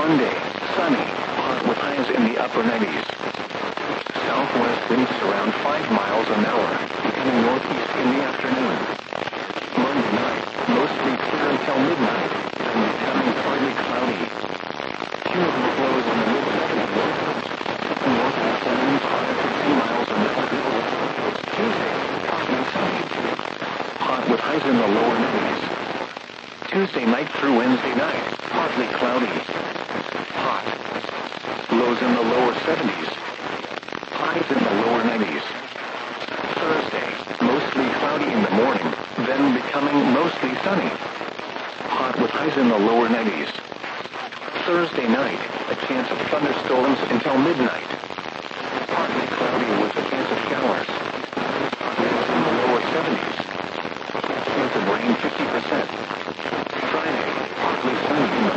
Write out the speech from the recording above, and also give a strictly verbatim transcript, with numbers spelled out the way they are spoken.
Monday, sunny, hot with highs in the upper nineties. Southwest winds around five miles an hour, becoming northeast in the afternoon. Monday night, mostly clear until midnight, then becoming partly cloudy. Humidity flows on the mid-seventies north coast. Northeast winds five to ten miles an hour. Tuesday, partly sunny. Hot with highs in the lower nineties. Tuesday night through Wednesday night, partly cloudy. Hot. Lows in the lower seventies. Highs in the lower nineties. Thursday, mostly cloudy in the morning, then becoming mostly sunny. Hot with highs in the lower nineties. Thursday night, a chance of thunderstorms until midnight. Partly cloudy with a chance of showers. Highs in the lower seventies. Chance of rain fifty percent. Friday, partly sunny in the